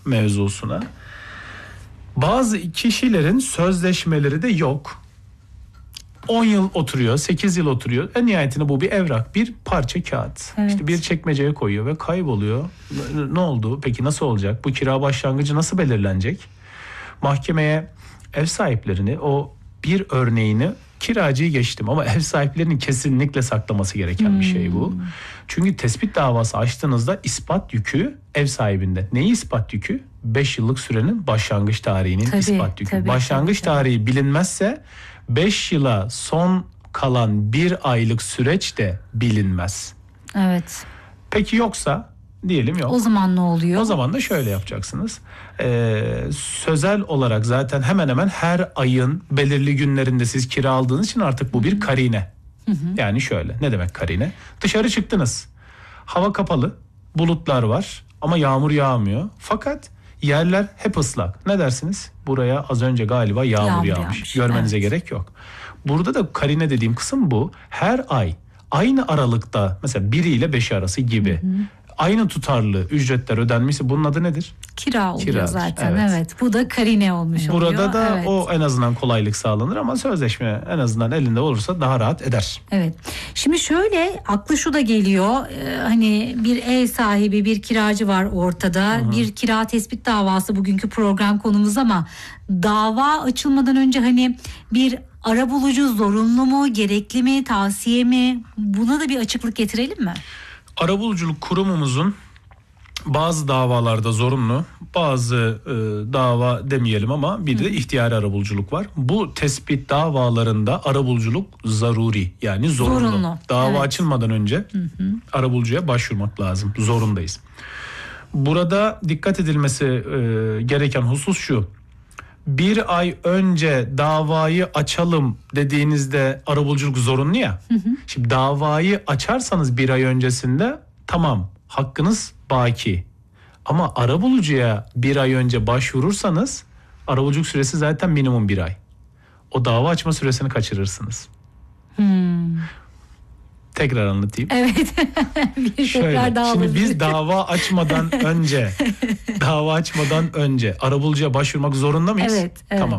mevzusuna. Bazı kişilerin sözleşmeleri de yok. 10 yıl oturuyor, 8 yıl oturuyor. En nihayetinde bu bir evrak, bir parça kağıt. Evet. İşte bir çekmeceye koyuyor ve kayboluyor. Ne oldu? Peki nasıl olacak? Bu kira başlangıcı nasıl belirlenecek? Mahkemeye ev sahiplerini, o bir örneğini, kiracıyı geçtim ama ev sahiplerinin kesinlikle saklaması gereken bir şey bu. Çünkü tespit davası açtığınızda ispat yükü ev sahibinde. Neyi ispat yükü? 5 yıllık sürenin başlangıç tarihinin ispat yükü. Başlangıç tarihi bilinmezse 5 yıla son kalan bir aylık süreç de bilinmez. Evet. Peki yoksa diyelim yok. O zaman ne oluyor? O zaman da şöyle yapacaksınız. Sözel olarak zaten hemen hemen her ayın belirli günlerinde siz kira aldığınız için artık bu bir karine. Yani şöyle, ne demek karine? Dışarı çıktınız. Hava kapalı, bulutlar var ama yağmur yağmıyor. Fakat yerler hep ıslak. Ne dersiniz? Buraya az önce galiba yağmur yağmış. Görmenize gerek yok. Burada da karine dediğim kısım bu. Her ay aynı aralıkta, mesela 1 ile 5 arası gibi aynı tutarlı ücretler ödenmişse bunun adı nedir? Kira oluyor. Kiradır, zaten. evet. Evet. Bu da karine olmuş oluyor. Burada da evet. o en azından kolaylık sağlanır ama sözleşme en azından elinde olursa daha rahat eder. Evet. Şimdi şöyle, aklı şu da geliyor. Hani bir ev sahibi, bir kiracı var ortada. Bir kira tespit davası bugünkü program konumuz ama dava açılmadan önce hani bir arabulucu zorunlu mu, gerekli mi, tavsiye mi? Buna da bir açıklık getirelim mi? Arabuluculuk kurumumuzun bazı davalarda zorunlu, bazı dava demeyelim ama bir de ihtiyari arabuluculuk var. Bu tespit davalarında arabuluculuk zaruri, yani zorunlu. Dava açılmadan önce arabulucuya başvurmak lazım. Zorundayız. Burada dikkat edilmesi gereken husus şu: bir ay önce davayı açalım dediğinizde arabuluculuk zorunlu ya. Şimdi davayı açarsanız bir ay öncesinde tamam, hakkınız baki. Ama arabulucuya bir ay önce başvurursanız arabuluculuk süresi zaten minimum bir ay. O dava açma süresini kaçırırsınız. Tekrar anlatayım. Evet. Şöyle, şimdi biz dava açmadan önce arabulucuya başvurmak zorunda mıyız? Evet. Tamam.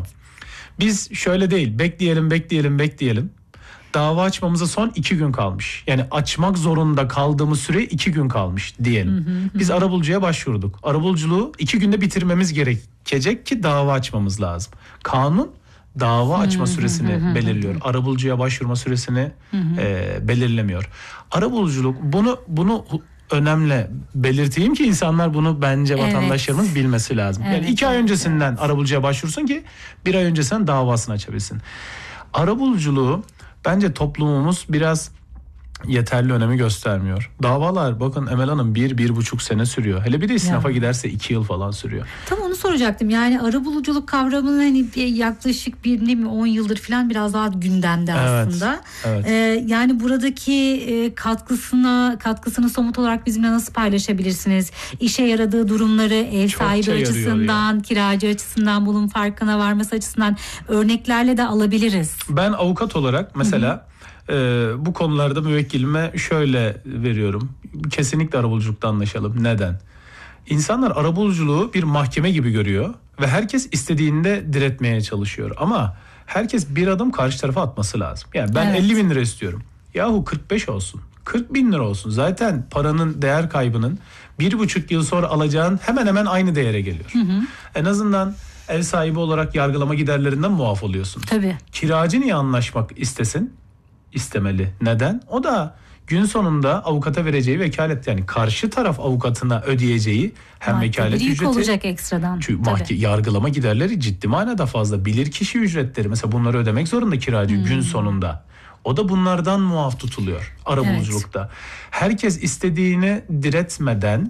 Biz şöyle değil, bekleyelim. Dava açmamıza son 2 gün kalmış. Yani açmak zorunda kaldığımız süre 2 gün kalmış diyelim. Biz arabulucuya başvurduk. Arabuluculuğu 2 günde bitirmemiz gerekecek ki dava açmamız lazım. Kanun dava açma süresini belirliyor. Arabulucuya başvurma süresini belirlemiyor. Arabuluculuk, bunu önemli belirteyim ki insanlar bunu, bence vatandaşlarımız bilmesi lazım. Yani 2 ay öncesinden arabulucuya başvursun ki 1 ay öncesinden davasını açabilsin. Arabuluculuğu bence toplumumuz biraz yeterli önemi göstermiyor. Davalar, bakın Emel Hanım, 1-1,5 sene sürüyor. Hele bir de istinafa giderse 2 yıl falan sürüyor. Tam onu soracaktım. Yani arabuluculuk kavramının hani yaklaşık 10 yıldır falan biraz daha gündemde aslında. Evet. Yani buradaki katkısını somut olarak bizimle nasıl paylaşabilirsiniz? İşe yaradığı durumları ev sahibi açısından, kiracı açısından, bunun farkına varması açısından örneklerle de alabiliriz. Ben avukat olarak mesela bu konularda müvekkilime şöyle veriyorum: kesinlikle arabuluculukta anlaşalım. Neden? İnsanlar arabuluculuğu bir mahkeme gibi görüyor ve herkes istediğinde diretmeye çalışıyor. Ama herkes bir adım karşı tarafa atması lazım. Yani ben 50 bin lira istiyorum. Yahu 45 olsun, 40 bin lira olsun. Zaten paranın değer kaybının 1,5 yıl sonra alacağın hemen hemen aynı değere geliyor. En azından ev sahibi olarak yargılama giderlerinden muaf oluyorsun. Tabii. Kiracı niye anlaşmak istesin? İstemeli. Neden? O da gün sonunda avukata vereceği vekalet, yani karşı taraf avukatına ödeyeceği hem vekalet ücreti olacak ekstradan. Çünkü yargılama giderleri ciddi manada fazla. Bilirkişi ücretleri mesela, bunları ödemek zorunda kiracı gün sonunda. O da bunlardan muaf tutuluyor arabuluculukta. Herkes istediğini diretmeden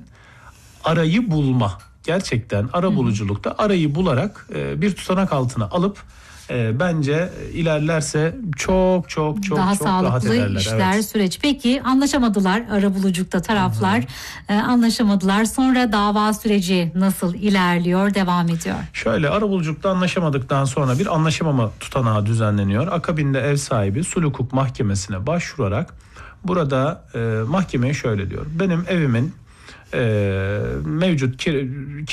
arayı bulma. Gerçekten arabuluculukta arayı bularak bir tutanak altına alıp bence ilerlerse çok daha rahat ederler. Daha sağlıklı işler, süreç. Peki anlaşamadılar arabuluculukta taraflar, anlaşamadılar. Sonra dava süreci nasıl ilerliyor, devam ediyor? Şöyle, arabuluculukta anlaşamadıktan sonra bir anlaşamama tutanağı düzenleniyor. Akabinde ev sahibi sulh hukuk mahkemesine başvurarak burada mahkemeye şöyle diyor: benim evimin mevcut